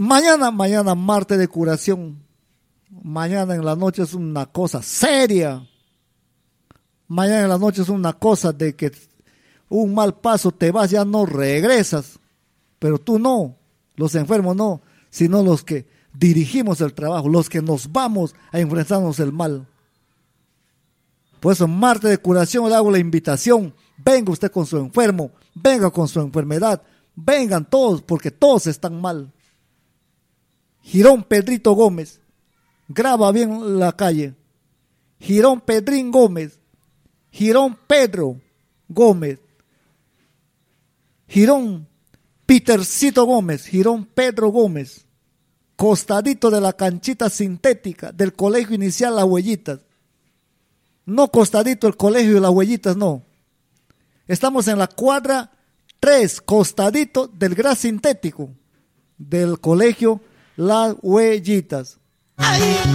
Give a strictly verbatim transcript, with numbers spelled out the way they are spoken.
Mañana, mañana martes de curación. Mañana en la noche es una cosa seria. Mañana en la noche es una cosa de que un mal paso te vas, ya no regresas. Pero tú no, los enfermos no, sino los que dirigimos el trabajo, los que nos vamos a enfrentarnos el mal. Por eso, martes de curación, le hago la invitación. Venga usted con su enfermo, venga con su enfermedad, vengan todos, porque todos están mal. Girón Pedrito Gómez, graba bien la calle. Girón Pedrín Gómez, Girón Pedro Gómez, Girón Petercito Gómez, Girón Pedro Gómez, costadito de la canchita sintética del Colegio Inicial Las Huellitas. No costadito el Colegio de Las Huellitas, no. Estamos en la cuadra tres, costadito del Gras Sintético del Colegio Las Huellitas. Ay.